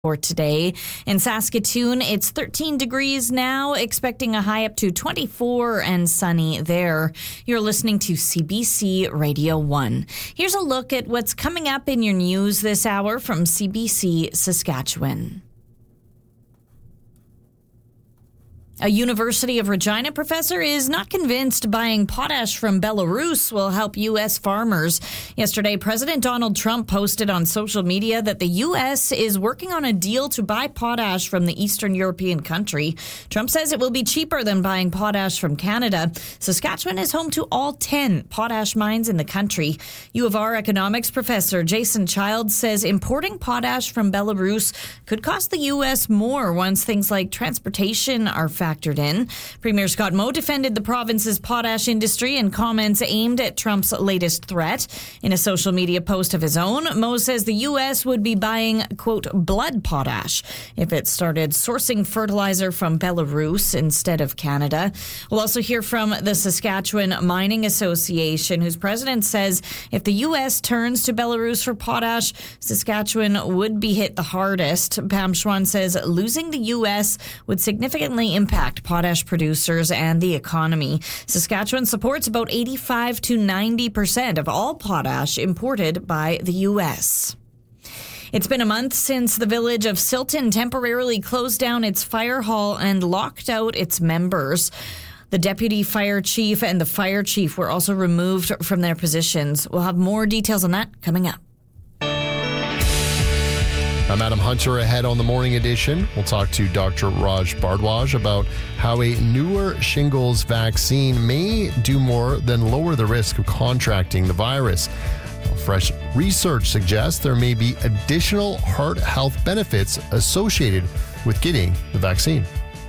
for today. In Saskatoon, it's 13 degrees now, expecting a high up to 24 and sunny there. You're listening to CBC Radio 1. Here's a look at what's coming up in your news this hour from CBC Saskatchewan. A University of Regina professor is not convinced buying potash from Belarus will help U.S. farmers. Yesterday, President Donald Trump posted on social media that the U.S. is working on a deal to buy potash from the Eastern European country. Trump says it will be cheaper than buying potash from Canada. Saskatchewan is home to all 10 potash mines in the country. U of R economics professor Jason Childs says importing potash from Belarus could cost the U.S. more once things like transportation are factored in. Premier Scott Moe defended the province's potash industry in comments aimed at Trump's latest threat. In a social media post of his own, Moe says the U.S. would be buying, quote, blood potash if it started sourcing fertilizer from Belarus instead of Canada. We'll also hear from the Saskatchewan Mining Association, whose president says if the U.S. turns to Belarus for potash, Saskatchewan would be hit the hardest. Pam Schwan says losing the U.S. would significantly impact potash producers and the economy. Saskatchewan supports about 85 to 90% of all potash imported by the U.S. It's been a month since the village of Silton temporarily closed down its fire hall and locked out its members. The deputy fire chief and the fire chief were also removed from their positions. We'll have more details on that coming up. I'm Adam Hunter. Ahead on the morning edition, we'll talk to Dr. Raj Bhardwaj about how a newer shingles vaccine may do more than lower the risk of contracting the virus. Fresh research suggests there may be additional heart health benefits associated with getting the vaccine.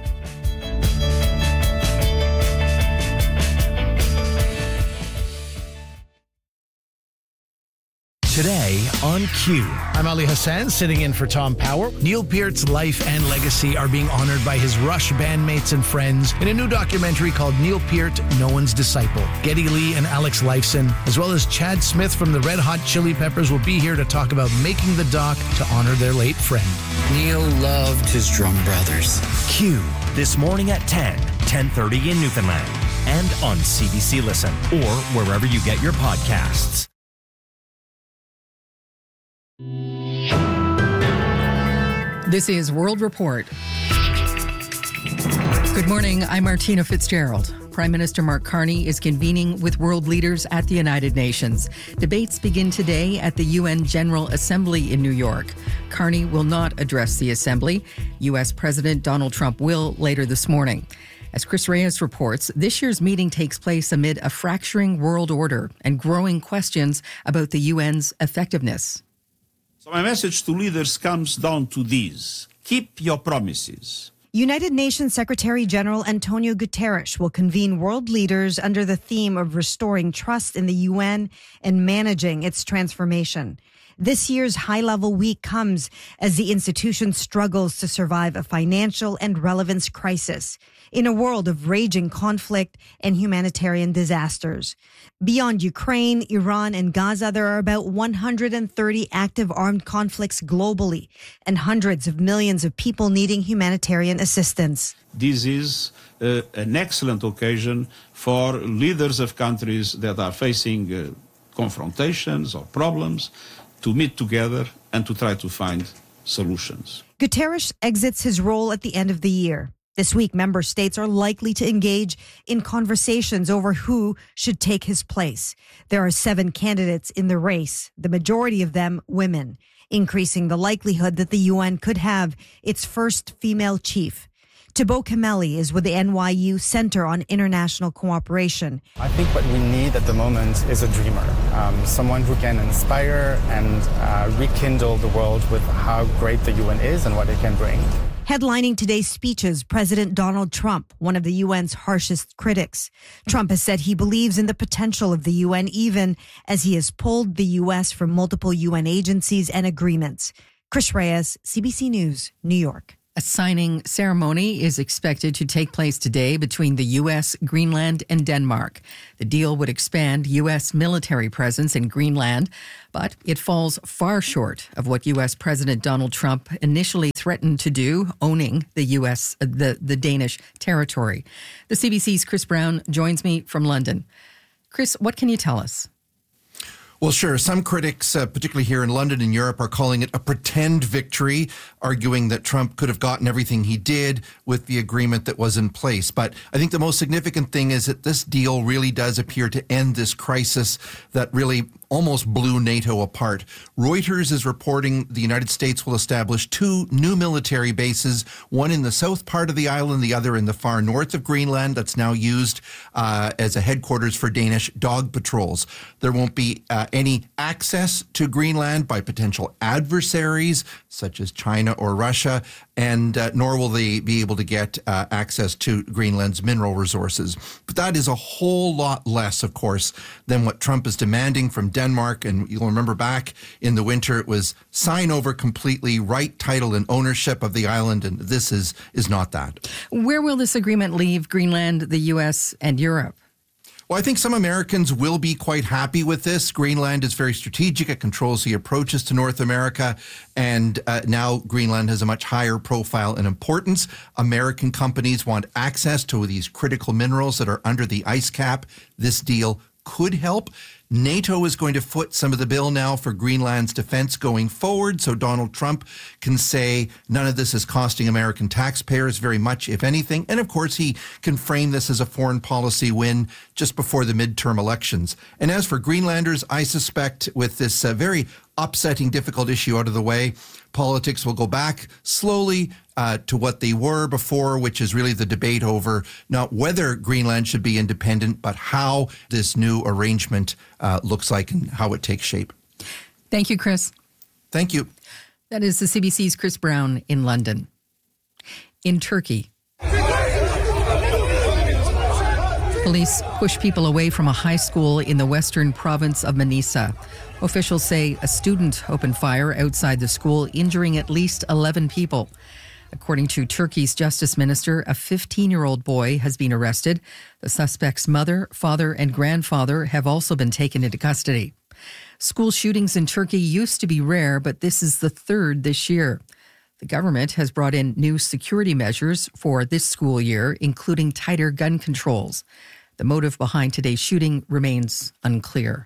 Today on Q. I'm Ali Hassan, sitting in for Tom Power. Neil Peart's life and legacy are being honored by his Rush bandmates and friends in a new documentary called Neil Peart, No One's Disciple. Geddy Lee and Alex Lifeson, as well as Chad Smith from the Red Hot Chili Peppers, will be here to talk about making the doc to honor their late friend. Neil loved his drum brothers. Q, this morning at 10:30 in Newfoundland, and on CBC Listen, or wherever you get your podcasts. This is World Report. Good morning, I'm Martina Fitzgerald. Prime Minister Mark Carney is convening with world leaders at the United Nations. Debates begin today at the UN General Assembly in New York. Carney will not address the Assembly. U.S. President Donald Trump will later this morning. As Chris Reyes reports, this year's meeting takes place amid a fracturing world order and growing questions about the UN's effectiveness. So my message to leaders comes down to these. Keep your promises. United Nations Secretary General Antonio Guterres will convene world leaders under the theme of restoring trust in the UN and managing its transformation. This year's high-level week comes as the institution struggles to survive a financial and relevance crisis in a world of raging conflict and humanitarian disasters. Beyond Ukraine, Iran, and Gaza, there are about 130 active armed conflicts globally and hundreds of millions of people needing humanitarian assistance. This is an excellent occasion for leaders of countries that are facing confrontations or problems to meet together and to try to find solutions. Guterres exits his role at the end of the year. This week, member states are likely to engage in conversations over who should take his place. There are 7 candidates in the race, the majority of them women, increasing the likelihood that the UN could have its first female chief. Thibaut Kameli is with the NYU Center on International Cooperation. I think what we need at the moment is a dreamer, someone who can inspire and rekindle the world with how great the UN is and what it can bring. Headlining today's speeches, President Donald Trump, one of the UN's harshest critics. Trump has said he believes in the potential of the UN, even as he has pulled the U.S. from multiple UN agencies and agreements. Chris Reyes, CBC News, New York. A signing ceremony is expected to take place today between the U.S., Greenland, and Denmark. The deal would expand U.S. military presence in Greenland, but it falls far short of what U.S. President Donald Trump initially threatened to do, owning the Danish territory. The CBC's Chris Brown joins me from London. Chris, what can you tell us? Well, sure. Some critics, particularly here in London and Europe, are calling it a pretend victory, arguing that Trump could have gotten everything he did with the agreement that was in place. But I think the most significant thing is that this deal really does appear to end this crisis that really almost blew NATO apart. Reuters is reporting the United States will establish 2 new military bases, one in the south part of the island, the other in the far north of Greenland, that's now used as a headquarters for Danish dog patrols. There won't be any access to Greenland by potential adversaries such as China or Russia, and nor will they be able to get access to Greenland's mineral resources. But that is a whole lot less, of course, than what Trump is demanding from Denmark. And you'll remember back in the winter, it was sign over completely, right title and ownership of the island. And this is not that. Where will this agreement leave Greenland, the U.S., and Europe? Well, I think some Americans will be quite happy with this. Greenland is very strategic. It controls the approaches to North America. And now Greenland has a much higher profile and importance. American companies want access to these critical minerals that are under the ice cap. This deal could help. NATO is going to foot some of the bill now for Greenland's defense going forward, so Donald Trump can say none of this is costing American taxpayers very much, if anything. And of course, he can frame this as a foreign policy win just before the midterm elections. And as for Greenlanders, I suspect with this very upsetting, difficult issue out of the way, politics will go back slowly to what they were before, which is really the debate over not whether Greenland should be independent, but how this new arrangement looks like and how it takes shape. Thank you, Chris. Thank you. That is the CBC's Chris Brown in London. In Turkey, police push people away from a high school in the western province of Manisa. Officials say a student opened fire outside the school, injuring at least 11 people. According to Turkey's justice minister, a 15-year-old boy has been arrested. The suspect's mother, father, and grandfather have also been taken into custody. School shootings in Turkey used to be rare, but this is the third this year. The government has brought in new security measures for this school year, including tighter gun controls. The motive behind today's shooting remains unclear.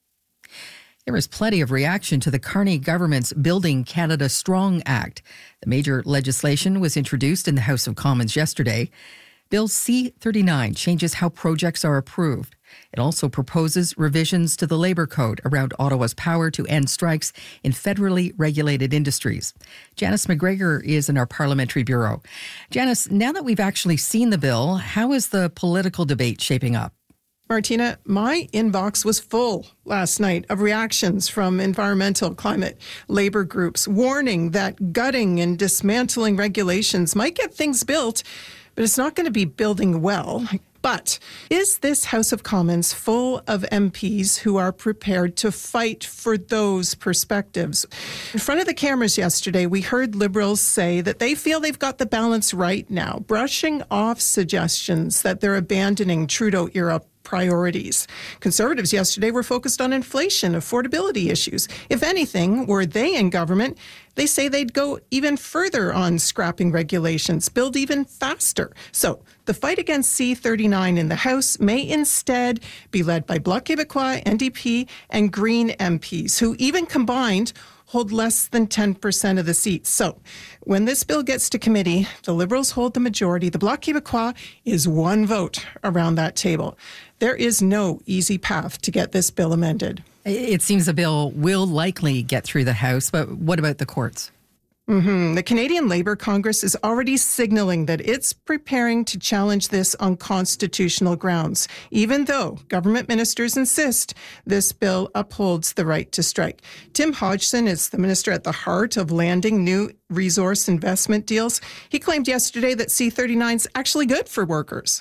There is plenty of reaction to the Carney government's Building Canada Strong Act. The major legislation was introduced in the House of Commons yesterday. Bill C-39 changes how projects are approved. It also proposes revisions to the Labour Code around Ottawa's power to end strikes in federally regulated industries. Janice McGregor is in our Parliamentary Bureau. Janice, now that we've actually seen the bill, how is the political debate shaping up? Martina, my inbox was full last night of reactions from environmental climate labor groups warning that gutting and dismantling regulations might get things built, but it's not going to be building well. But is this House of Commons full of MPs who are prepared to fight for those perspectives? In front of the cameras yesterday, we heard Liberals say that they feel they've got the balance right now, brushing off suggestions that they're abandoning Trudeau-era priorities. Conservatives yesterday were focused on inflation, affordability issues. If anything, were they in government, they say they'd go even further on scrapping regulations, build even faster. So the fight against C-39 in the House may instead be led by Bloc Québécois, NDP, and Green MPs, who even combined hold less than 10% of the seats. So when this bill gets to committee, the Liberals hold the majority. The Bloc Québécois is one vote around that table. There is no easy path to get this bill amended. It seems the bill will likely get through the House, but what about the courts? The Canadian Labour Congress is already signaling that it's preparing to challenge this on constitutional grounds, even though government ministers insist this bill upholds the right to strike. Tim Hodgson is the minister at the heart of landing new resource investment deals. He claimed yesterday that C-39 is actually good for workers.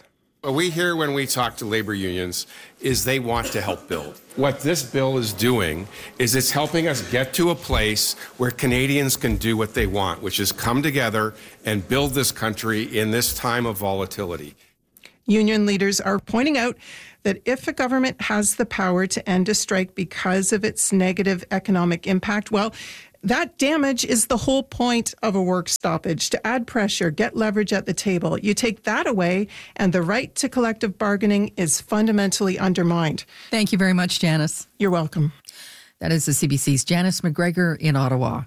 What we hear when we talk to labor unions is they want to help build. What this bill is doing is it's helping us get to a place where Canadians can do what they want, which is come together and build this country in this time of volatility. Union leaders are pointing out that if a government has the power to end a strike because of its negative economic impact, well, that damage is the whole point of a work stoppage, to add pressure, get leverage at the table. You take that away, and the right to collective bargaining is fundamentally undermined. Thank you very much, Janice. You're welcome. That is the CBC's Janice McGregor in Ottawa.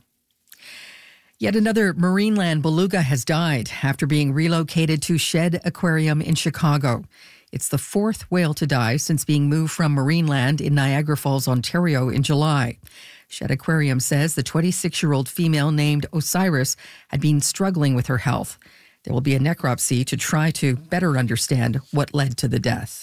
Yet another Marineland beluga has died after being relocated to Shedd Aquarium in Chicago. It's the fourth whale to die since being moved from Marineland in Niagara Falls, Ontario in July. Shedd Aquarium says the 26-year-old female named Osiris had been struggling with her health. There will be a necropsy to try to better understand what led to the death.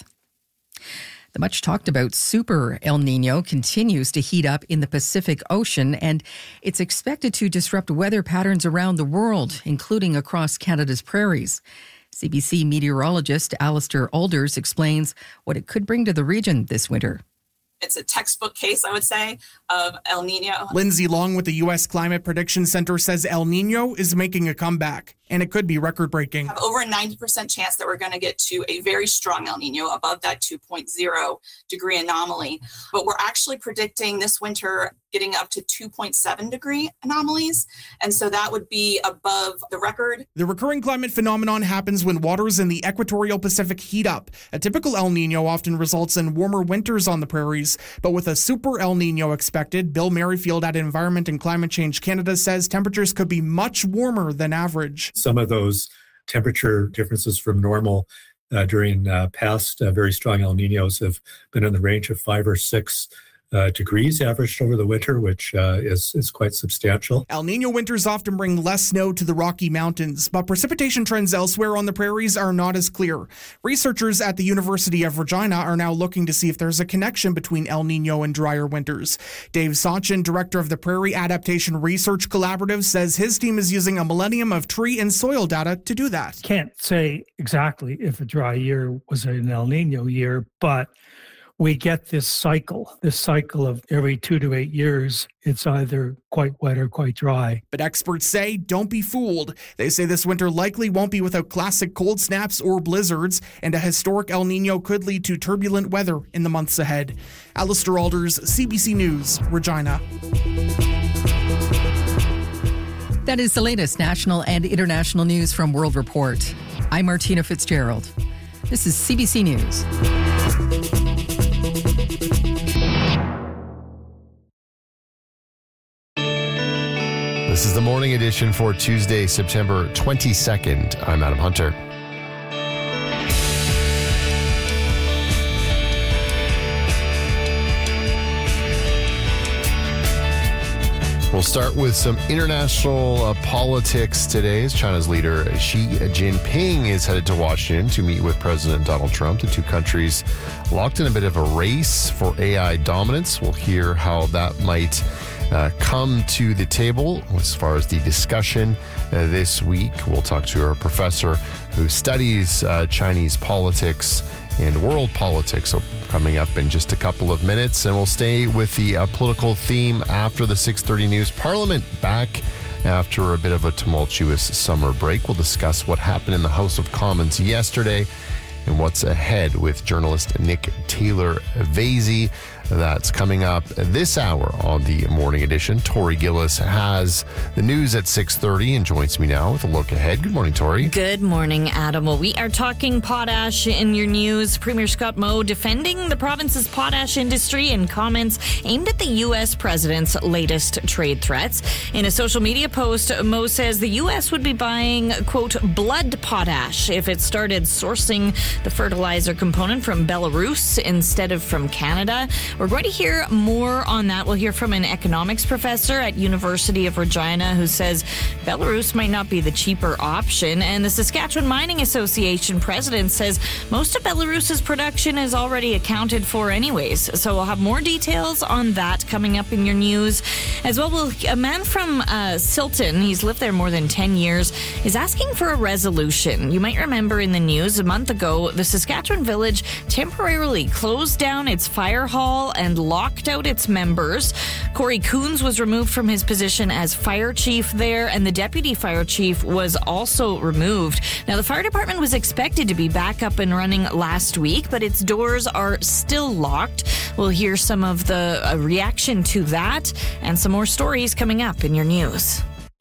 The much-talked-about Super El Nino continues to heat up in the Pacific Ocean, and it's expected to disrupt weather patterns around the world, including across Canada's prairies. CBC meteorologist Alistair Alders explains what it could bring to the region this winter. It's a textbook case, I would say, of El Nino. Lindsay Long with the U.S. Climate Prediction Center says El Nino is making a comeback, and it could be record-breaking. Have over a 90% chance that we're going to get to a very strong El Nino above that 2.0 degree anomaly. But we're actually predicting this winter getting up to 2.7 degree anomalies. And so that would be above the record. The recurring climate phenomenon happens when waters in the equatorial Pacific heat up. A typical El Nino often results in warmer winters on the prairies. But with a super El Nino expected, Bill Merrifield at Environment and Climate Change Canada says temperatures could be much warmer than average. Some of those temperature differences from normal during past very strong El Ninos have been in the range of 5 or 6 degrees averaged over the winter, which is quite substantial. El Nino winters often bring less snow to the Rocky Mountains, but precipitation trends elsewhere on the prairies are not as clear. Researchers at the University of Regina are now looking to see if there's a connection between El Nino and drier winters. Dave Sachin, director of the Prairie Adaptation Research Collaborative, says his team is using a millennium of tree and soil data to do that. Can't say exactly if a dry year was an El Nino year, but we get this cycle of every 2 to 8 years, it's either quite wet or quite dry. But experts say don't be fooled. They say this winter likely won't be without classic cold snaps or blizzards, and a historic El Nino could lead to turbulent weather in the months ahead. Alistair Alders, CBC News, Regina. That is the latest national and international news from World Report. I'm Martina Fitzgerald. This is CBC News. This is the morning edition for Tuesday, September 22nd. I'm Adam Hunter. We'll start with some international politics today as China's leader Xi Jinping is headed to Washington to meet with President Donald Trump. The two countries locked in a bit of a race for AI dominance. We'll hear how that might come to the table as far as the discussion this week. We'll talk to our professor who studies Chinese politics and world politics. So coming up in just a couple of minutes, and we'll stay with the political theme after the 6:30 news. Parliament back after a bit of a tumultuous summer break. We'll discuss what happened in the House of Commons yesterday and what's ahead with journalist Nick Taylor-Vasey. That's coming up this hour on the morning edition. Tori Gillis has the news at 6:30 and joins me now with a look ahead. Good morning, Tori. Good morning, Adam. Well, we are talking potash in your news. Premier Scott Moe defending the province's potash industry in comments aimed at the U.S. president's latest trade threats. In a social media post, Moe says the U.S. would be buying, quote, blood potash if it started sourcing the fertilizer component from Belarus instead of from Canada. We're going to hear more on that. We'll hear from an economics professor at University of Regina who says Belarus might not be the cheaper option. And the Saskatchewan Mining Association president says most of Belarus's production is already accounted for anyways. So we'll have more details on that coming up in your news. As well, a man from Silton, he's lived there more than 10 years, is asking for a resolution. You might remember in the news a month ago, the Saskatchewan Village temporarily closed down its fire hall and locked out its members. Corey Coons was removed from his position as fire chief there, and the deputy fire chief was also removed. Now, the fire department was expected to be back up and running last week, but its doors are still locked. We'll hear some of the reaction to that and some more stories coming up in your news.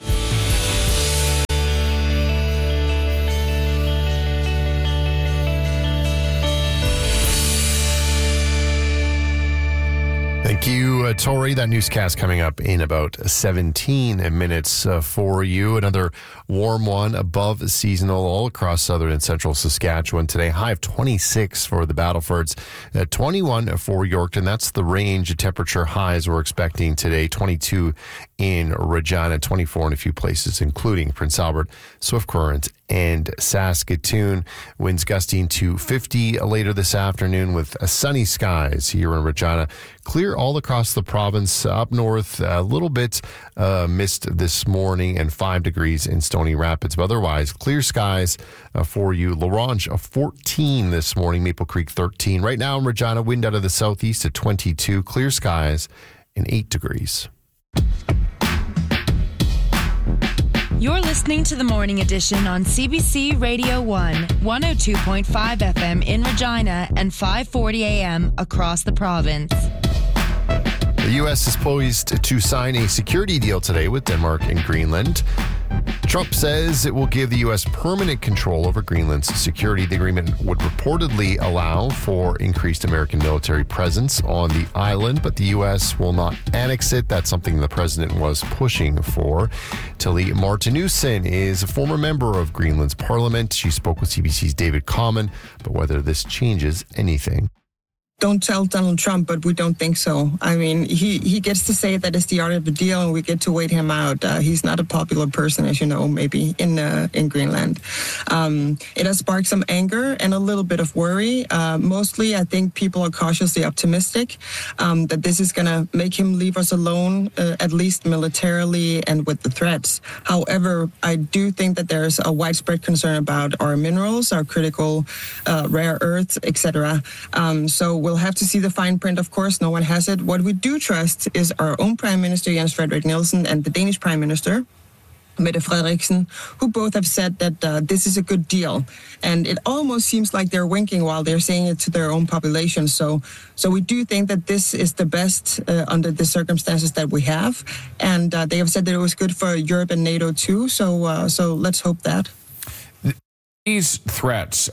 Thank you, Tori. That newscast coming up in about 17 minutes for you. Another warm one above seasonal all across southern and central Saskatchewan today. High of 26 for the Battlefords, 21 for Yorkton. That's the range of temperature highs we're expecting today. 22 in Regina, 24 in a few places, including Prince Albert, Swift Current, and Saskatoon. Winds gusting to 50 later this afternoon with sunny skies here in Regina. Clear all across the province. Up north, a little bit mist this morning and 5 degrees in Stony Rapids. But otherwise, clear skies for you. La Ronge, 14 this morning. Maple Creek, 13. Right now in Regina, wind out of the southeast at 22. Clear skies and 8 degrees. You're listening to the Morning Edition on CBC Radio 1, 102.5 FM in Regina and 540 AM across the province. The U.S. is poised to sign a security deal today with Denmark and Greenland. Trump says it will give the U.S. permanent control over Greenland's security. The agreement would reportedly allow for increased American military presence on the island, but the U.S. will not annex it. That's something the president was pushing for. Tilly Martinussen is a former member of Greenland's parliament. She spoke with CBC's David Common about whether this changes anything. Don't tell Donald Trump, but we don't think so. I mean, he gets to say that it's the art of the deal, and we get to wait him out. He's not a popular person, as you know, maybe in Greenland. It has sparked some anger and a little bit of worry. Mostly, I think people are cautiously optimistic that this is going to make him leave us alone, at least militarily and with the threats. However, I do think that there's a widespread concern about our minerals, our critical rare earths, etc. So we'll have to see the fine print, of course. No one has it. What we do trust is our own Prime Minister, Jens Frederik Nielsen, and the Danish Prime Minister, Mette Frederiksen, who both have said that this is a good deal. And it almost seems like they're winking while they're saying it to their own population. So we do think that this is the best under the circumstances that we have. And they have said that it was good for Europe and NATO too. So let's hope that. These threats,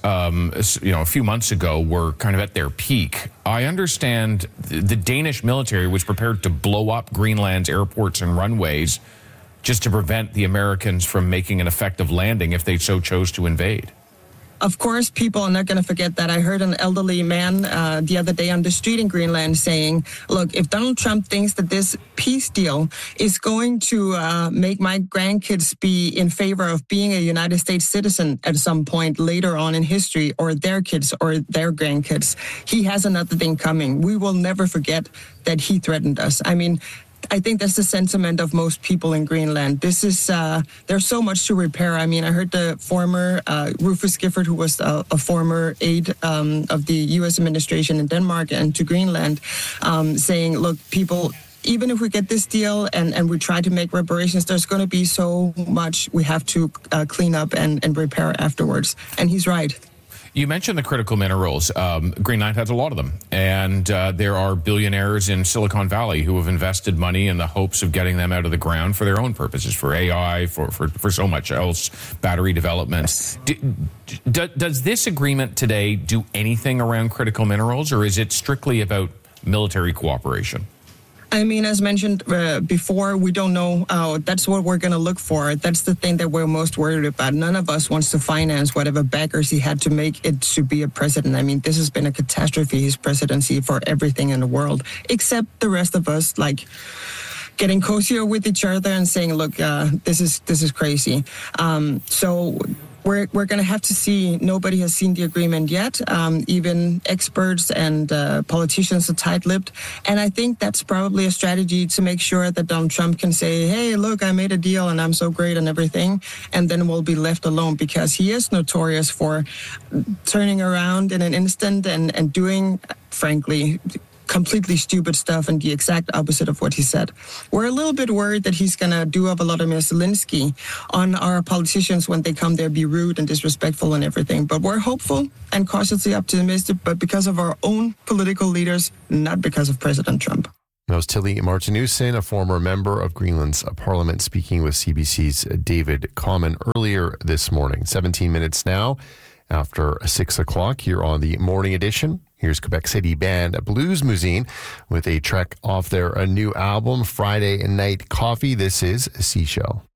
a few months ago were kind of at their peak. I understand the Danish military was prepared to blow up Greenland's airports and runways just to prevent the Americans from making an effective landing if they so chose to invade. Of course, people are not going to forget that. I heard an elderly man the other day on the street in Greenland saying, look, if Donald Trump thinks that this peace deal is going to make my grandkids be in favor of being a United States citizen at some point later on in history, or their kids or their grandkids, he has another thing coming. We will never forget that he threatened us. I mean, I think that's the sentiment of most people in Greenland. This is, there's so much to repair. I mean, I heard the former Rufus Gifford, who was a former aide of the U.S. administration in Denmark and to Greenland, saying, look, people, even if we get this deal and we try to make reparations, there's going to be so much we have to clean up and repair afterwards. And he's right. You mentioned the critical minerals. Greenland has a lot of them. And there are billionaires in Silicon Valley who have invested money in the hopes of getting them out of the ground for their own purposes, for AI, for so much else, battery development. Yes. Does this agreement today do anything around critical minerals, or is it strictly about military cooperation? I mean, as mentioned before, we don't know. That's what we're going to look for. That's the thing that we're most worried about. None of us wants to finance whatever backers he had to make it to be a president. I mean, this has been a catastrophe, his presidency, for everything in the world, except the rest of us, like getting cozier with each other and saying, look, this is crazy. So we're going to have to see. Nobody has seen the agreement yet. Even experts and politicians are tight-lipped. And I think that's probably a strategy to make sure that Donald Trump can say, hey, look, I made a deal and I'm so great and everything. And then we'll be left alone, because he is notorious for turning around in an instant and doing, frankly, completely stupid stuff and the exact opposite of what he said. We're a little bit worried that he's going to do a Volodymyr Zelensky on our politicians when they come there, be rude and disrespectful and everything. But we're hopeful and cautiously optimistic, but because of our own political leaders, not because of President Trump. That was Tilly Martinussen, a former member of Greenland's parliament, speaking with CBC's David Common earlier this morning. 17 minutes now after 6 o'clock here on the Morning Edition. Here's Quebec City band Blues Mousine with a track off their new album, Friday Night Coffee. This is Seashell.